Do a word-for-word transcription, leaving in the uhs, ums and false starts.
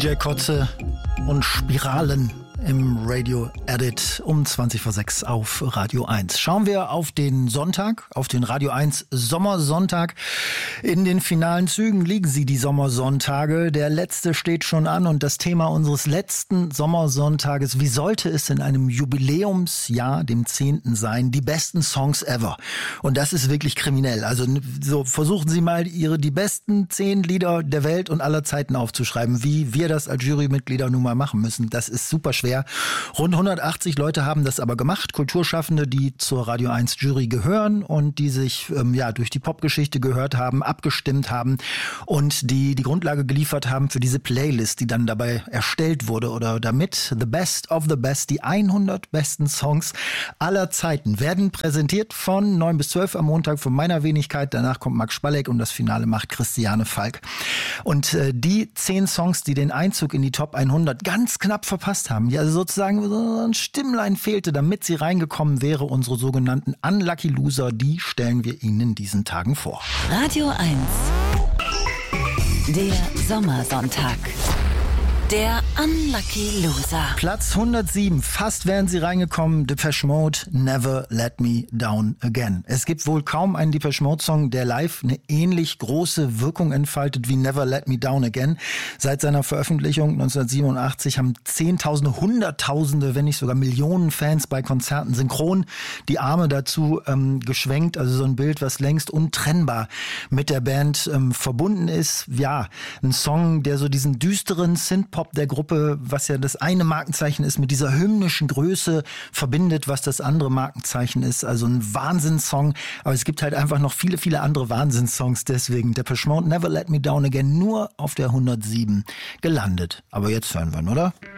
D J Kotze und Spiralen im Radio Edit um zwanzig vor sechs auf Radio eins. Schauen wir auf den Sonntag, auf den Radio eins Sommersonntag. In den finalen Zügen liegen sie, die Sommersonntage. Der letzte steht schon an und das Thema unseres letzten Sommersonntages: Wie sollte es in einem Jubiläumsjahr, dem zehnten sein, die besten Songs ever? Und das ist wirklich kriminell. Also so versuchen Sie mal, Ihre die besten zehn Lieder der Welt und aller Zeiten aufzuschreiben, wie wir das als Jurymitglieder nun mal machen müssen. Das ist super schwer. Rund hundertachtzig Leute haben das aber gemacht, Kulturschaffende, die zur Radio eins Jury gehören und die sich ähm, ja durch die Popgeschichte gehört haben, abgestimmt haben und die die Grundlage geliefert haben für diese Playlist, die dann dabei erstellt wurde oder damit The Best of the Best, die hundert besten Songs aller Zeiten, werden präsentiert von neun bis zwölf am Montag von meiner Wenigkeit. Danach kommt Max Spalleck und das Finale macht Christiane Falk. Und äh, die zehn Songs, die den Einzug in die Top hundert ganz knapp verpasst haben, ja, also sozusagen so ein Stimmlein fehlte, damit sie reingekommen wäre, unsere sogenannten Unlucky Loser, die stellen wir Ihnen in diesen Tagen vor. Radio eins, der Sommersonntag. Der Unlucky Loser. Platz hundertsieben, fast wären sie reingekommen. Depeche Mode, Never Let Me Down Again. Es gibt wohl kaum einen Depeche Mode Song, der live eine ähnlich große Wirkung entfaltet wie Never Let Me Down Again. Seit seiner Veröffentlichung neunzehnhundertsiebenundachtzig haben Zehntausende, Hunderttausende, wenn nicht sogar Millionen Fans bei Konzerten synchron die Arme dazu ähm, geschwenkt. Also so ein Bild, was längst untrennbar mit der Band ähm, verbunden ist. Ja, ein Song, der so diesen düsteren Synthpop der Gruppe, was ja das eine Markenzeichen ist, mit dieser hymnischen Größe verbindet, was das andere Markenzeichen ist. Also ein Wahnsinnssong. Aber es gibt halt einfach noch viele, viele andere Wahnsinnssongs. Deswegen Depeche Mode, Never Let Me Down Again, nur auf der hundertsieben gelandet. Aber jetzt hören wir ihn, oder?